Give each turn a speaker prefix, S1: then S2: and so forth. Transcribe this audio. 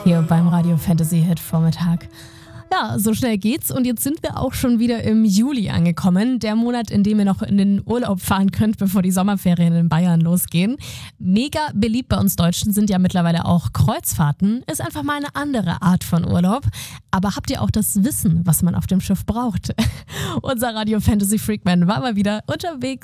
S1: Hier beim Radio Fantasy Hit Vormittag. Ja, so schnell geht's und jetzt sind wir auch schon wieder im Juli angekommen. Der Monat, in dem ihr noch in den Urlaub fahren könnt, bevor die Sommerferien in Bayern losgehen. Mega beliebt bei uns Deutschen sind ja mittlerweile auch Kreuzfahrten. Ist einfach mal eine andere Art von Urlaub. Aber habt ihr auch das Wissen, was man auf dem Schiff braucht? Unser Radio Fantasy Freakman war mal wieder unterwegs.